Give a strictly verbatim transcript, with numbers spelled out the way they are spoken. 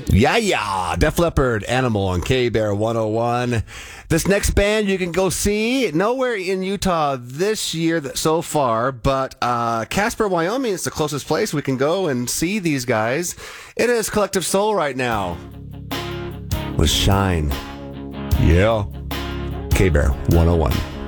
Yeah, yeah. Def Leppard, Animal on K-Bear one oh one. This next band you can go see nowhere in Utah this year so far, but uh, Casper, Wyoming is the closest place we can go and see these guys. It is Collective Soul right now with Shine. Yeah. K-Bear one oh one.